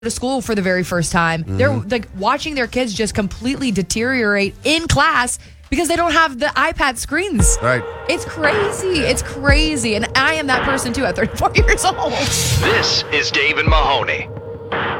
to school for the very first time. They're like watching their kids just completely deteriorate in class because they don't have the iPad screens. Right. It's crazy. It's crazy. And I am that person too at 34 years old. This is Dave and Mahoney.